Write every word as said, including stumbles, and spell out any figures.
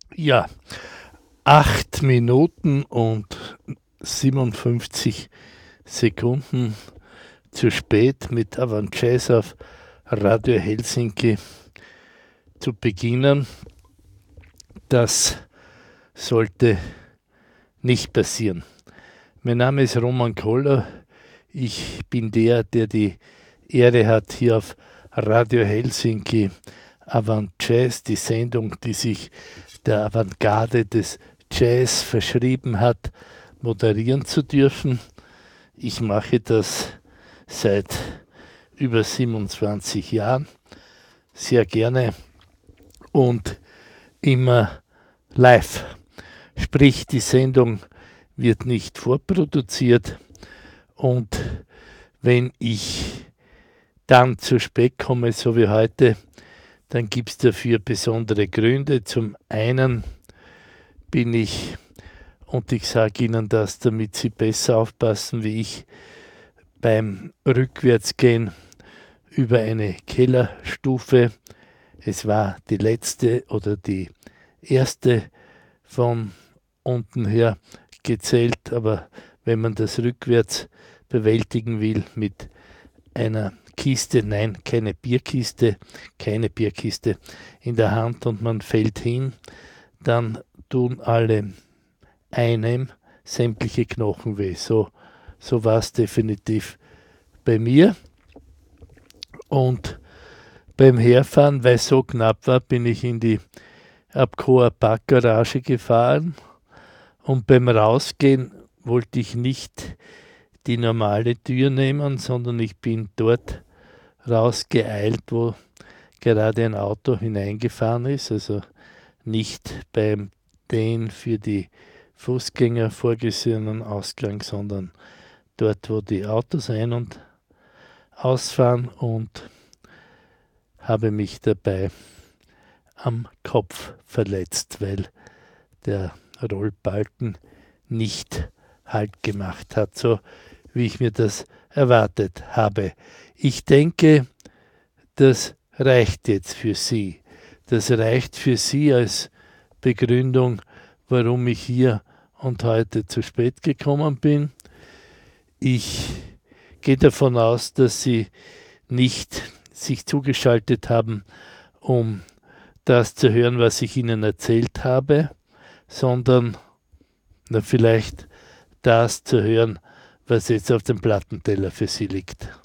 Ja, acht Minuten und siebenundfünfzig Sekunden zu spät mit Avant Jazz auf Radio Helsinki zu beginnen. Das sollte nicht passieren. Mein Name ist Roman Koller. Ich bin der, der die Ehre hat, hier auf Radio Helsinki Avant Jazz, die Sendung, die sich der Avantgarde des Jazz verschrieben hat, moderieren zu dürfen. Ich mache das seit über siebenundzwanzig Jahren sehr gerne und immer live. Sprich, die Sendung wird nicht vorproduziert, und wenn ich dann zu spät komme, so wie heute, dann gibt es dafür besondere Gründe. Zum einen bin ich, und ich sage Ihnen das, damit Sie besser aufpassen wie ich, beim Rückwärtsgehen über eine Kellerstufe. Es war die letzte oder die erste von unten her gezählt, aber wenn man das rückwärts bewältigen will mit einer Kiste, nein, keine Bierkiste, keine Bierkiste in der Hand und man fällt hin, dann tun alle einem sämtliche Knochen weh. So, so war es definitiv bei mir. Und beim Herfahren, weil es so knapp war, bin ich in die Abcoa Parkgarage gefahren, und beim Rausgehen wollte ich nicht die normale Tür nehmen, sondern ich bin dort rausgeeilt, wo gerade ein Auto hineingefahren ist, also nicht beim den für die Fußgänger vorgesehenen Ausgang, sondern dort, wo die Autos ein- und ausfahren, und habe mich dabei am Kopf verletzt, weil der Rollbalken nicht Halt gemacht hat, so wie ich mir das erwartet habe. Ich denke, das reicht jetzt für Sie. Das reicht für Sie als Begründung, warum ich hier und heute zu spät gekommen bin. Ich gehe davon aus, dass Sie nicht sich zugeschaltet haben, um das zu hören, was ich Ihnen erzählt habe, sondern na, vielleicht das zu hören, was jetzt auf dem Plattenteller für Sie liegt.